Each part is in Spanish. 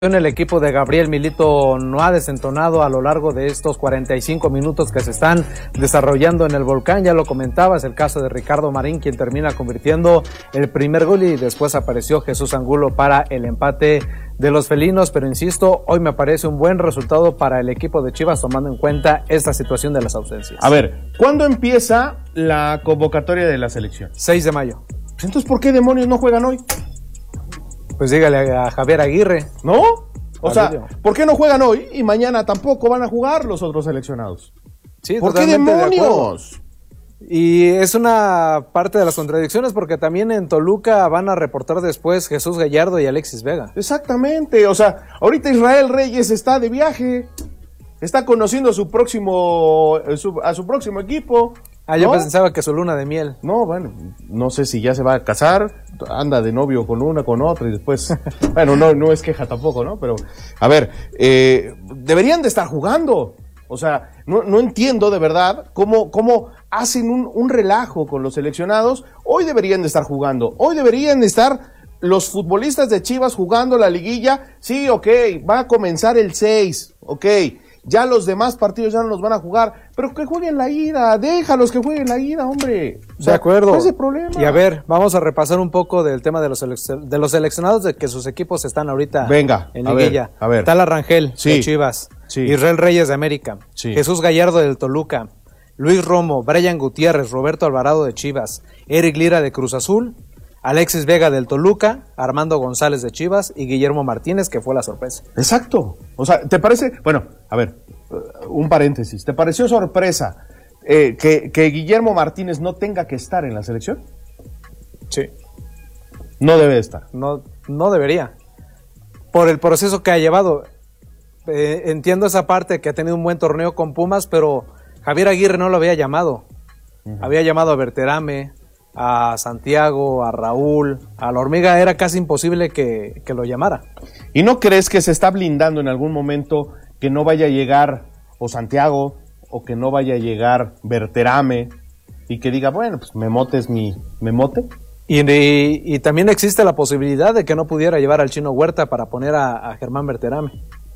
El equipo de Gabriel Milito no ha desentonado a lo largo de estos 45 minutos que se están desarrollando en el Volcán. Ya lo comentabas, el caso de Ricardo Marín, quien termina convirtiendo el primer gol, y después apareció Jesús Angulo para el empate de los felinos. Pero insisto, hoy me parece un buen resultado para el equipo de Chivas, tomando en cuenta esta situación de las ausencias. A ver, ¿cuándo empieza la convocatoria de la selección? 6 de mayo. Pues entonces, ¿por qué demonios no juegan hoy? Pues dígale a Javier Aguirre. ¿No? O sea, ¿por qué no juegan hoy y mañana tampoco van a jugar los otros seleccionados? Sí, ¿por qué demonios? Y es una parte de las contradicciones, porque también en Toluca van a reportar después Jesús Gallardo y Alexis Vega. Exactamente, o sea, ahorita Israel Reyes está de viaje, está conociendo a su próximo equipo. Yo ¿no? pensaba que su luna de miel. No, bueno, no sé si ya se va a casar, anda de novio con una, con otra, y después, bueno, no es queja tampoco, ¿no? Pero, a ver, deberían de estar jugando. O sea, no entiendo de verdad cómo hacen un relajo con los seleccionados. Hoy deberían de estar jugando, hoy deberían de estar los futbolistas de Chivas jugando la liguilla. Sí, ok, va a comenzar el 6, ok. Ya los demás partidos ya no los van a jugar, pero que jueguen la ida, déjalos que jueguen la ida, hombre. O sea, de acuerdo. ¿cuál es el problema? Y a ver, vamos a repasar un poco del tema de los seleccionados, de que sus equipos están ahorita en liguilla. A ver. Tal Rangel, sí, de Chivas, sí. Israel Reyes de América, sí. Jesús Gallardo del Toluca, Luis Romo, Brian Gutiérrez, Roberto Alvarado de Chivas, Eric Lira de Cruz Azul, Alexis Vega del Toluca, Armando González de Chivas y Guillermo Martínez, que fue la sorpresa. Exacto. O sea, ¿te parece? Bueno, a ver, un paréntesis. ¿Te pareció sorpresa que Guillermo Martínez no tenga que estar en la selección? Sí. No debe estar. No debería. Por el proceso que ha llevado. Entiendo esa parte, que ha tenido un buen torneo con Pumas, pero Javier Aguirre no lo había llamado. Uh-huh. Había llamado a Berterame, a Santiago, a Raúl, a la Hormiga. Era casi imposible que lo llamara. ¿Y no crees que se está blindando en algún momento que no vaya a llegar o Santiago, o que no vaya a llegar Berterame, y que diga, bueno, pues Memote es mi Memote? Y también existe la posibilidad de que no pudiera llevar al Chino Huerta para poner a Germán Berterame.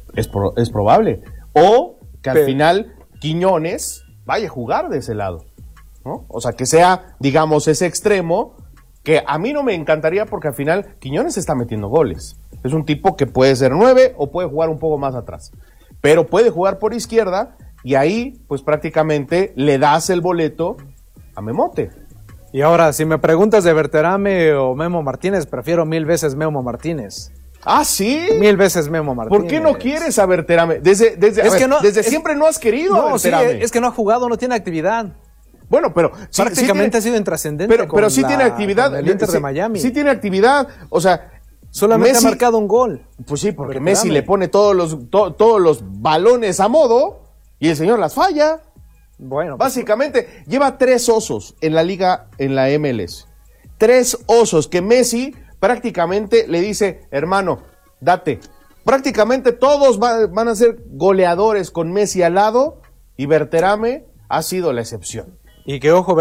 Es probable. O que al final Quiñones vaya a jugar de ese lado, ¿no? O sea, que sea, digamos, ese extremo, que a mí no me encantaría, porque al final Quiñones está metiendo goles. Es un tipo que puede ser 9 o puede jugar un poco más atrás, pero puede jugar por izquierda, y ahí pues prácticamente le das el boleto a Memote. Y ahora, si me preguntas de Berterame o Memo Martínez, prefiero 1000 veces Memo Martínez. ¿Ah, sí? 1000 veces Memo Martínez. ¿Por qué no quieres a Berterame? Desde siempre no has querido a Berterame. Sí, es que no ha jugado, no tiene actividad. Bueno, pero prácticamente ha sido intrascendente. Pero sí tiene actividad. El Inter de Miami. Sí tiene actividad. O sea, solamente Messi ha marcado un gol. Pues sí, porque Messi le pone todos los balones a modo y el señor las falla. Bueno, básicamente lleva 3 osos en la liga, en la MLS. 3 osos que Messi prácticamente le dice, hermano, date. Prácticamente todos van a ser goleadores con Messi al lado, y Berterame ha sido la excepción. Y que ojo,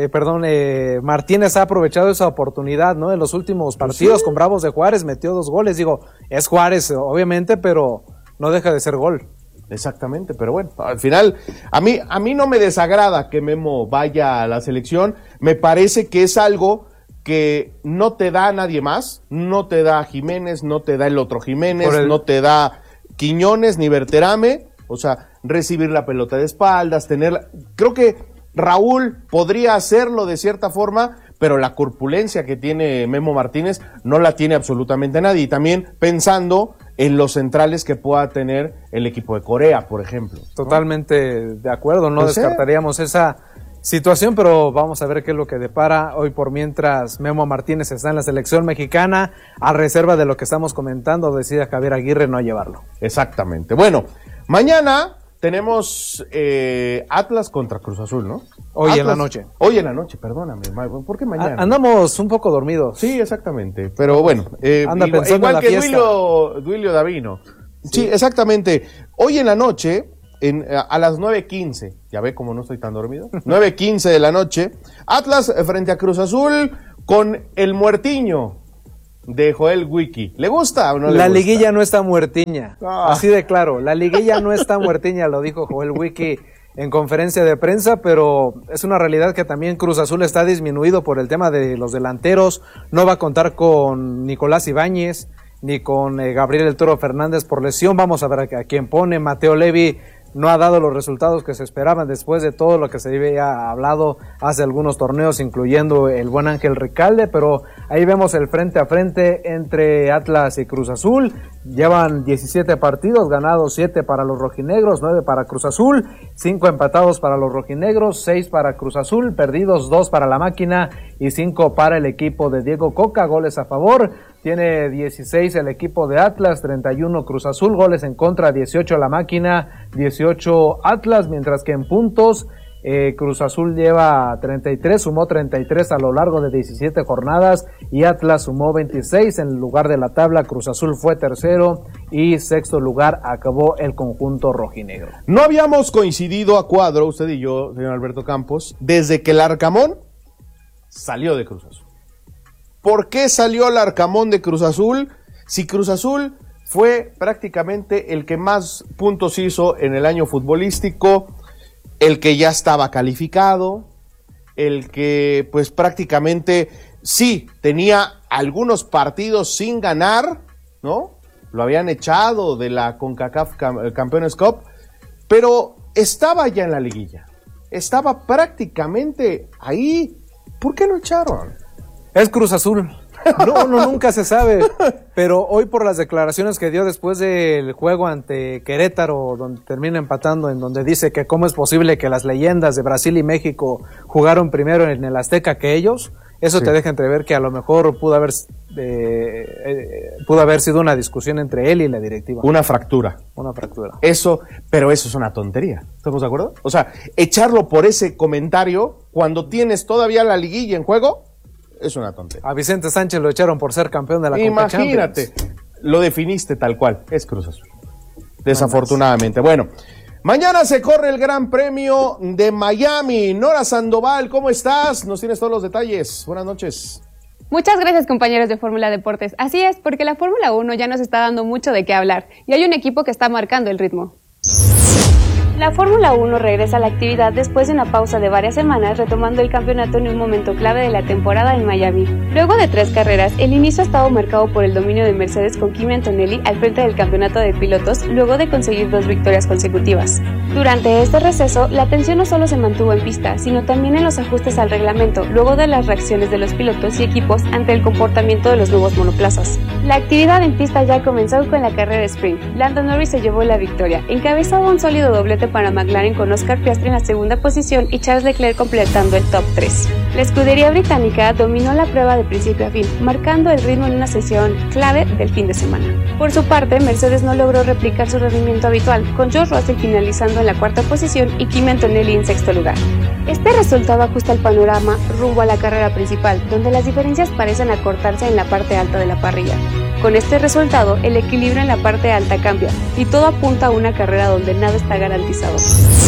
Martínez ha aprovechado esa oportunidad, ¿no? En los últimos partidos, sí, con Bravos de Juárez metió 2 goles. Digo, es Juárez, obviamente, pero no deja de ser gol. Exactamente, pero bueno, al final, a mí no me desagrada que Memo vaya a la selección. Me parece que es algo que no te da a nadie más. No te da Jiménez, no te da el otro Jiménez, no te da Quiñones ni Berterame. O sea, recibir la pelota de espaldas, tenerla. Creo que Raúl podría hacerlo de cierta forma, pero la corpulencia que tiene Memo Martínez no la tiene absolutamente nadie. Y también pensando en los centrales que pueda tener el equipo de Corea, por ejemplo, ¿no? Totalmente de acuerdo, no Pues descartaríamos esa situación, pero vamos a ver qué es lo que depara. Hoy por mientras, Memo Martínez está en la selección mexicana, a reserva de lo que estamos comentando, decide Javier Aguirre no llevarlo. Exactamente. Bueno, mañana tenemos Atlas contra Cruz Azul, ¿no? Hoy en la noche. Hoy en la noche, perdóname. ¿Por qué mañana? Andamos un poco dormidos. Sí, exactamente. Pero bueno, anda pensando igual en la que fiesta. Duilio Davino. Sí, exactamente. Hoy en la noche, a las 9:15, ya ve cómo no estoy tan dormido, 9:15 de la noche, Atlas frente a Cruz Azul con el Muertiño, de Joel Wiki. ¿Le gusta o no le gusta? La liguilla no está muertiña, así de claro, la liguilla no está muertiña, lo dijo Joel Wiki en conferencia de prensa, pero es una realidad que también Cruz Azul está disminuido por el tema de los delanteros, no va a contar con Nicolás Ibáñez, ni con Gabriel El Toro Fernández por lesión, vamos a ver a quién pone. Mateo Levi no ha dado los resultados que se esperaban después de todo lo que se había hablado hace algunos torneos, incluyendo el buen Ángel Recalde, pero ahí vemos el frente a frente entre Atlas y Cruz Azul. Llevan 17 partidos, ganados 7 para los rojinegros, 9 para Cruz Azul, 5 empatados para los rojinegros, 6 para Cruz Azul, perdidos 2 para la máquina y 5 para el equipo de Diego Coca, goles a favor. Tiene 16 el equipo de Atlas, 31 Cruz Azul, goles en contra, 18 la máquina, 18 Atlas, mientras que en puntos Cruz Azul lleva 33, sumó 33 a lo largo de 17 jornadas y Atlas sumó 26 en el lugar de la tabla. Cruz Azul fue tercero y sexto lugar acabó el conjunto rojinegro. No habíamos coincidido a cuadro, usted y yo, señor Alberto Campos, desde que el Arcamón salió de Cruz Azul. ¿Por qué salió el Arcamón de Cruz Azul? Si Cruz Azul fue prácticamente el que más puntos hizo en el año futbolístico, el que ya estaba calificado, el que pues prácticamente sí tenía algunos partidos sin ganar, ¿no? Lo habían echado de la CONCACAF Campeones Cup, pero estaba ya en la liguilla, estaba prácticamente ahí. ¿Por qué no echaron? Es Cruz Azul. No, nunca se sabe. Pero hoy por las declaraciones que dio después del juego ante Querétaro, donde termina empatando, en donde dice que cómo es posible que las leyendas de Brasil y México jugaron primero en el Azteca que ellos, eso sí te deja entrever que a lo mejor pudo haber sido una discusión entre él y la directiva. Una fractura. Pero eso es una tontería. ¿Estamos de acuerdo? O sea, echarlo por ese comentario cuando tienes todavía la liguilla en juego, es una tontería. A Vicente Sánchez lo echaron por ser campeón de la Conca Champions. Imagínate, lo definiste tal cual, es Cruz Azul. Desafortunadamente. Bueno, mañana se corre el Gran Premio de Miami. Nora Sandoval, ¿cómo estás? Nos tienes todos los detalles. Buenas noches. Muchas gracias, compañeros de Fórmula Deportes. Así es, porque la Fórmula 1 ya nos está dando mucho de qué hablar y hay un equipo que está marcando el ritmo. La Fórmula 1 regresa a la actividad después de una pausa de varias semanas, retomando el campeonato en un momento clave de la temporada en Miami. Luego de 3 carreras, el inicio ha estado marcado por el dominio de Mercedes con Kimi Antonelli al frente del campeonato de pilotos, luego de conseguir 2 victorias consecutivas. Durante este receso, la tensión no solo se mantuvo en pista, sino también en los ajustes al reglamento, luego de las reacciones de los pilotos y equipos ante el comportamiento de los nuevos monoplazas. La actividad en pista ya comenzó con la carrera sprint. Lando Norris se llevó la victoria, encabezaba un sólido doblete para McLaren con Oscar Piastri en la segunda posición y Charles Leclerc completando el top 3. La escudería británica dominó la prueba de principio a fin, marcando el ritmo en una sesión clave del fin de semana. Por su parte, Mercedes no logró replicar su rendimiento habitual, con George Russell finalizando en la cuarta posición y Kimi Antonelli en sexto lugar. Este resultado ajusta el panorama rumbo a la carrera principal, donde las diferencias parecen acortarse en la parte alta de la parrilla. Con este resultado, el equilibrio en la parte alta cambia y todo apunta a una carrera donde nada está garantizado.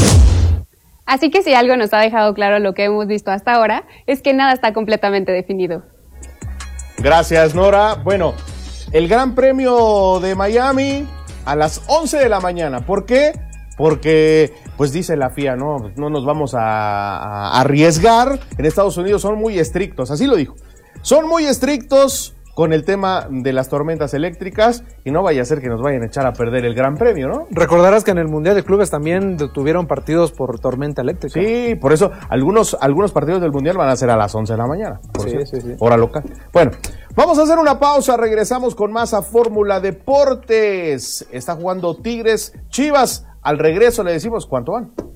Así que si algo nos ha dejado claro lo que hemos visto hasta ahora, es que nada está completamente definido. Gracias, Nora. Bueno, el Gran Premio de Miami a las 11 de la mañana. ¿Por qué? Porque, pues dice la FIA, no nos vamos a arriesgar. En Estados Unidos son muy estrictos, así lo dijo. Son muy estrictos con el tema de las tormentas eléctricas y no vaya a ser que nos vayan a echar a perder el Gran Premio, ¿no? Recordarás que en el Mundial de Clubes también tuvieron partidos por tormenta eléctrica. Sí, por eso algunos partidos del Mundial van a ser a las 11 de la mañana, por sí. hora local. Bueno, vamos a hacer una pausa, regresamos con más a Fórmula Deportes. Está jugando Tigres, Chivas, al regreso le decimos cuánto van.